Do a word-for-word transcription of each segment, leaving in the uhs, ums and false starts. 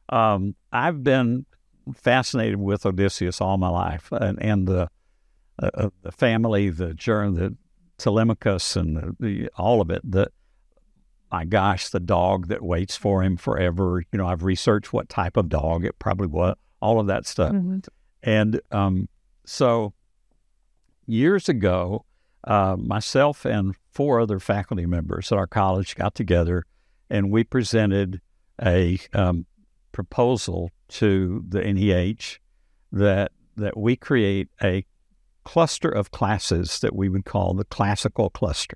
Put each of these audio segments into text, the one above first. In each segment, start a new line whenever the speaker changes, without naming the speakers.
um, I've been fascinated with Odysseus all my life, and, and the uh, the family, the journey, the Telemachus, and the, the all of it. The my gosh, the dog that waits for him forever. You know, I've researched what type of dog it probably was. All of that stuff, mm-hmm. and um, so years ago, uh, myself and four other faculty members at our college got together, and we presented a um, proposal to the N E H that that we create a cluster of classes that we would call the classical cluster.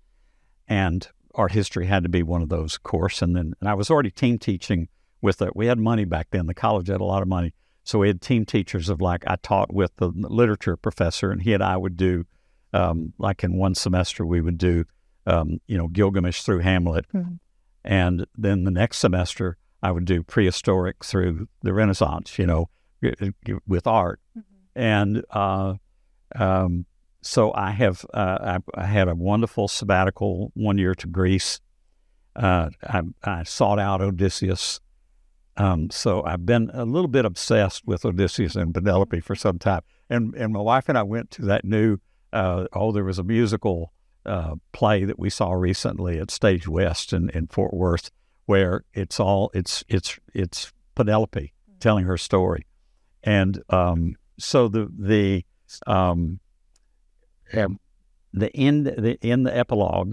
And art history had to be one of those, of course. And then and I was already team teaching with it. We had money back then. The college had a lot of money. So we had team teachers of like, I taught with the literature professor, and he and I would do, um, like in one semester, we would do, um, you know, Gilgamesh through Hamlet. Mm-hmm. And then the next semester, I would do prehistoric through the Renaissance, you know, with art. Mm-hmm. And uh, um, so I have, uh, I, I had a wonderful sabbatical one year to Greece. Uh, I, I sought out Odysseus. Um, so I've been a little bit obsessed with Odysseus and Penelope for some time. And and my wife and I went to that new, uh, oh, there was a musical uh, play that we saw recently at Stage West in, in Fort Worth, where it's all, it's it's it's Penelope mm-hmm. telling her story. And um, so the, the, um, um, the end, the, in the epilogue,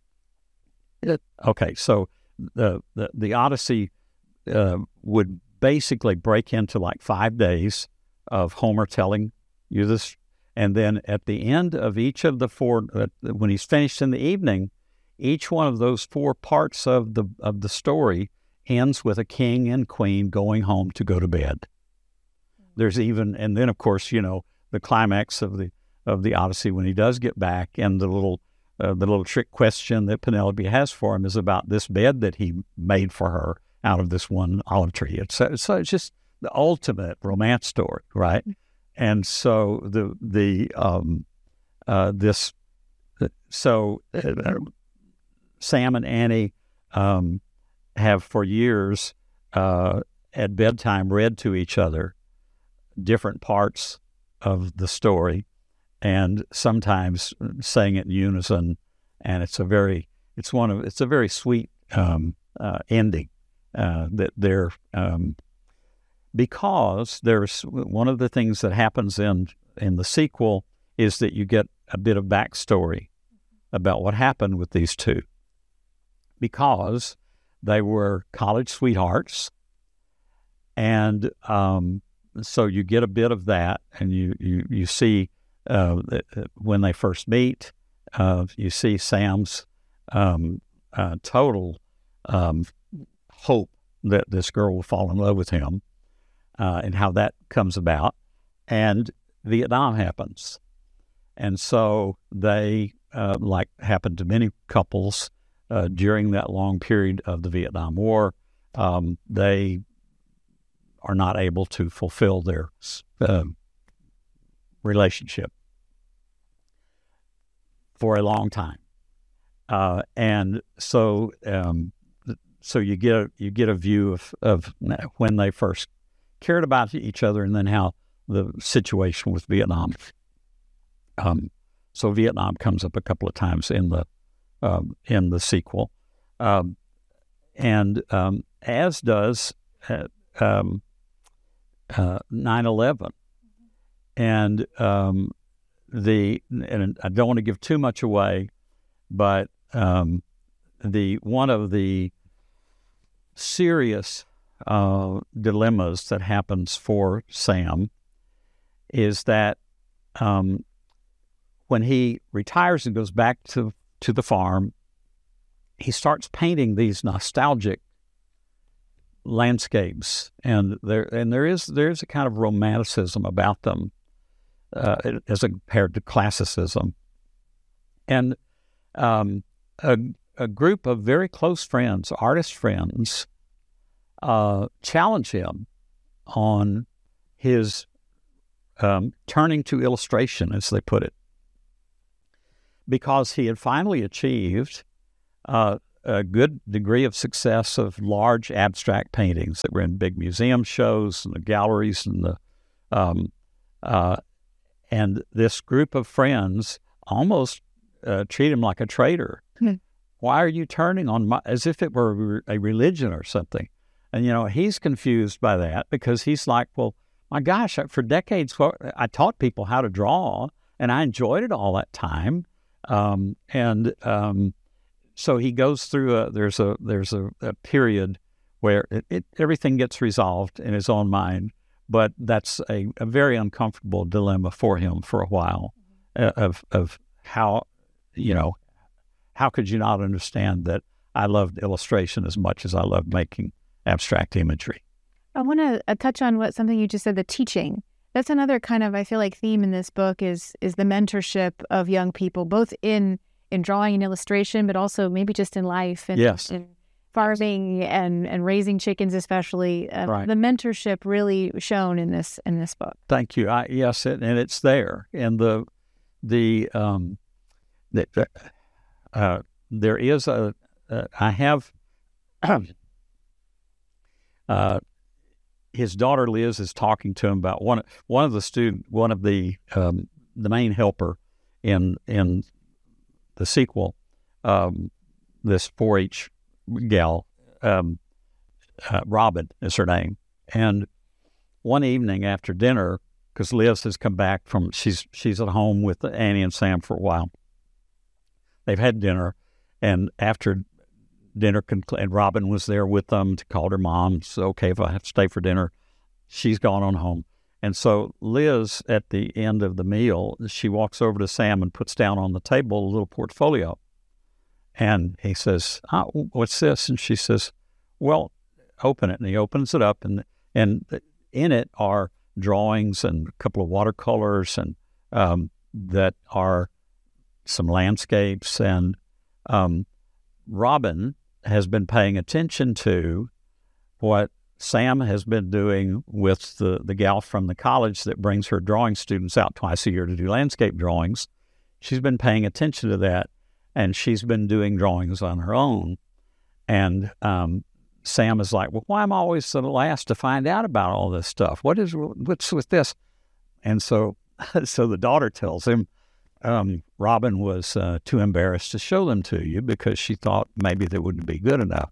it, okay, so the, the, the Odyssey Uh, would basically break into like five days of Homer telling you this. And then at the end of each of the four, uh, when he's finished in the evening, each one of those four parts of the of the story ends with a king and queen going home to go to bed. There's even, and then of course, you know, the climax of the of the Odyssey when he does get back, and the little uh, the little trick question that Penelope has for him is about this bed that he made for her out of this one olive tree. It's, so it's just the ultimate romance story, right? And so the the um, uh, this so uh, Sam and Annie um, have for years uh, at bedtime read to each other different parts of the story, and sometimes saying it in unison. And it's a very it's one of it's a very sweet um, uh, ending. Uh, that they're, um, because there's one of the things that happens in, in the sequel is that you get a bit of backstory about what happened with these two, because they were college sweethearts. And um, so you get a bit of that, and you, you, you see uh, when they first meet, uh, you see Sam's um, uh, total um hope that this girl will fall in love with him, uh, and how that comes about. And Vietnam happens. And so they, uh, like happened to many couples uh, during that long period of the Vietnam War, um, they are not able to fulfill their uh, relationship for a long time. Uh, and so... Um, So you get a, you get a view of, of when they first cared about each other, and then how the situation with Vietnam. Um, so Vietnam comes up a couple of times in the um, in the sequel, um, and um, as does uh, um, uh, nine eleven, and um, the and I don't want to give too much away, but um, the one of the serious uh, dilemmas that happens for Sam is that um, when he retires and goes back to, to the farm, he starts painting these nostalgic landscapes, and there and there is there is a kind of romanticism about them uh, as compared to classicism, and um, a a group of very close friends, artist friends, uh, challenge him on his um, turning to illustration, as they put it, because he had finally achieved uh, a good degree of success of large abstract paintings that were in big museum shows and the galleries and the um, uh, and this group of friends almost uh, treat him like a traitor. Mm-hmm. Why are you turning on my, as if it were a religion or something? And, you know, he's confused by that because he's like, well, my gosh, for decades, I taught people how to draw, and I enjoyed it all that time. Um, and um, so he goes through a, there's a there's a, a period where it, it, everything gets resolved in his own mind, but that's a, a very uncomfortable dilemma for him for a while uh, of of how, you know, how could you not understand that I loved illustration as much as I loved making abstract imagery?
I want to uh, touch on what something you just said, the teaching. That's another kind of, I feel like, theme in this book is is the mentorship of young people, both in in drawing and illustration, but also maybe just in life and
yes.
in farming and, and raising chickens, especially. Uh,
right.
The mentorship really shown in this in this book.
Thank you. I, yes, it, and it's there. And the the um the, uh, there is a uh, I have. uh, his daughter Liz is talking to him about one one of the student one of the um, the main helper in in the sequel. Um, this four H gal, um, uh, Robin is her name, and one evening after dinner, because Liz has come back from she's she's at home with Annie and Sam for a while. They've had dinner, and after dinner, and Robin was there with them to call her mom. So, okay, if I have to stay for dinner, she's gone on home. And so Liz, at the end of the meal, she walks over to Sam and puts down on the table a little portfolio. And he says, oh, what's this? And she says, well, open it. And he opens it up, and and in it are drawings and a couple of watercolors and um, that are some landscapes. And um, Robin has been paying attention to what Sam has been doing with the, the gal from the college that brings her drawing students out twice a year to do landscape drawings. She's been paying attention to that, and she's been doing drawings on her own. And um, Sam is like, well, why am I always the last to find out about all this stuff? What is, what's with this? And so, so the daughter tells him, Um, Robin was uh, too embarrassed to show them to you because she thought maybe they wouldn't be good enough.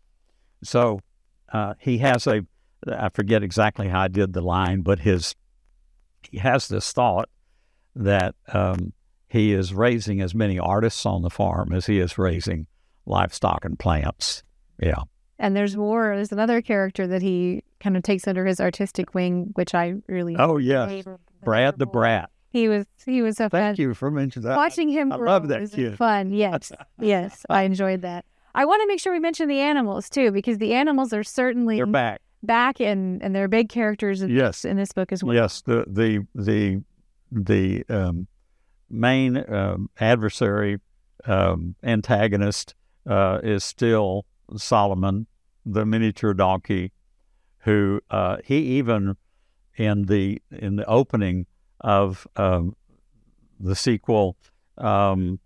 So uh, he has a, I forget exactly how I did the line, but his he has this thought that um, he is raising as many artists on the farm as he is raising livestock and plants. Yeah.
And there's more. There's another character that he kind of takes under his artistic wing, which I really
oh yeah, Brad the Brat.
He was he was a
Thank
fun,
you for mentioning that.
Watching him
I
grow
love that
was
kid.
Fun, yes, yes, I enjoyed that. I want to make sure we mention the animals too, because the animals are certainly
they're back,
back, and, and they're big characters in,
yes.
this, in this book as well.
Yes, the the the the um, main um, adversary um, antagonist uh, is still Solomon, the miniature donkey, who uh, he even in the in the opening of um, the sequel, um,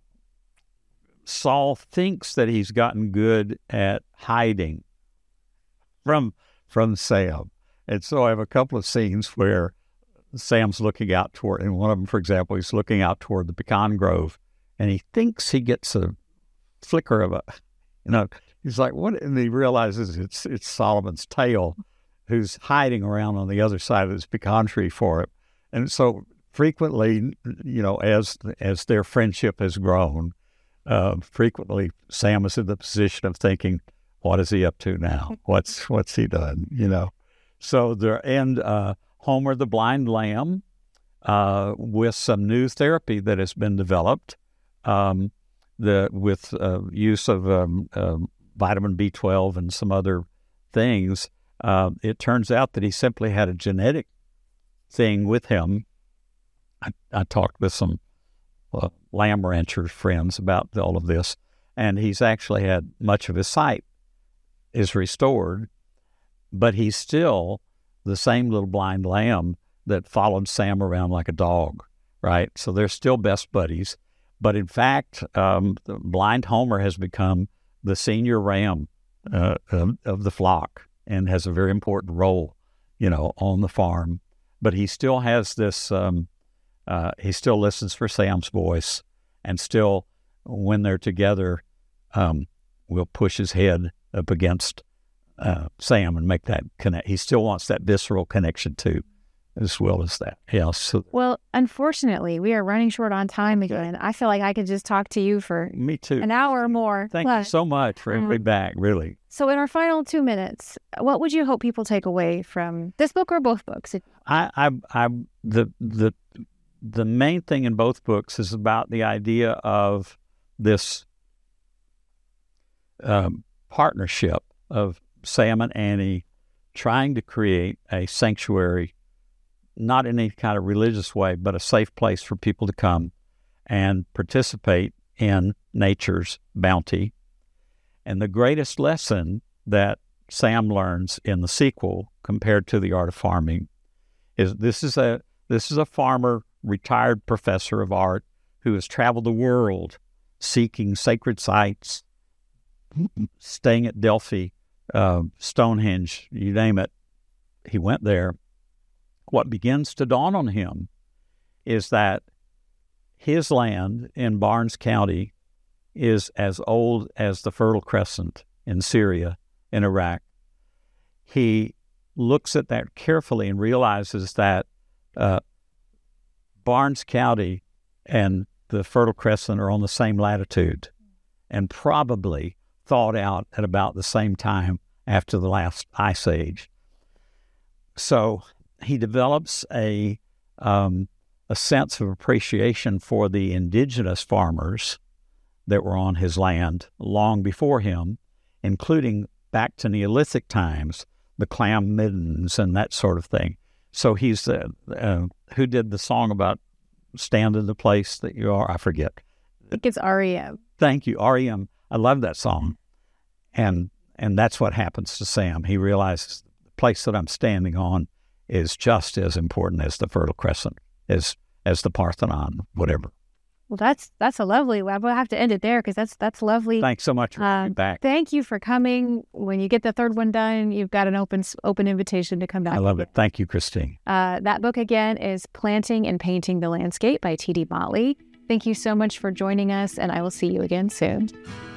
Saul thinks that he's gotten good at hiding from from Sam. And so I have a couple of scenes where Sam's looking out toward, and one of them, for example, he's looking out toward the pecan grove, and he thinks he gets a flicker of a, you know, he's like, what? And he realizes it's it's Solomon's tail who's hiding around on the other side of this pecan tree for him. And so frequently, you know, as as their friendship has grown, uh, frequently Sam is in the position of thinking, what is he up to now? What's what's he done? You know? So there, and uh, Homer the Blind Lamb, uh, with some new therapy that has been developed, um, the with uh, use of um, uh, vitamin B twelve and some other things, uh, it turns out that he simply had a genetic thing with him. I, I talked with some uh, lamb rancher friends about all of this, and he's actually had much of his sight is restored, but he's still the same little blind lamb that followed Sam around like a dog, right? So they're still best buddies. But in fact, um, the blind Homer has become the senior ram uh, of, of the flock and has a very important role, you know, on the farm. But he still has this, um, uh, he still listens for Sam's voice, and still, when they're together, um, will push his head up against uh, Sam and make that connect. He still wants that visceral connection too, as well as that. Yeah. So,
well, unfortunately, we are running short on time again. I feel like I could just talk to you for
me too.
An hour or more.
Thank
plus.
you so much for having me back, really.
So in our final two minutes, what would you hope people take away from this book or both books?
I, I, I, the, the, the main thing in both books is about the idea of this um, partnership of Sam and Annie trying to create a sanctuary, not in any kind of religious way, but a safe place for people to come and participate in nature's bounty. And the greatest lesson that Sam learns in the sequel compared to The Art of Farming is this is a this is a farmer, retired professor of art who has traveled the world seeking sacred sites, staying at Delphi, uh, Stonehenge, you name it. He went there. What begins to dawn on him is that his land in Barnes County is as old as the Fertile Crescent in Syria, in Iraq. He looks at that carefully and realizes that uh, Barnes County and the Fertile Crescent are on the same latitude and probably thawed out at about the same time after the last ice age. So he develops a um, a sense of appreciation for the indigenous farmers that were on his land long before him, including back to Neolithic times, the clam middens and that sort of thing. So he's, uh, uh, who did the song about stand in the place that you are? I forget.
I think it's R E M.
Thank you, R E M. I love that song. And and that's what happens to Sam. He realizes the place that I'm standing on is just as important as the Fertile Crescent, as as the Parthenon, whatever.
Well, that's that's a lovely. We'll have to end it there because that's that's lovely.
Thanks so much for
uh,
being back.
Thank you for coming. When you get the third one done, you've got an open open invitation to come back.
I love
again.
it. Thank you, Christine.
Uh, that book again is Planting and Painting the Landscape by T D Motley. Thank you so much for joining us, and I will see you again soon.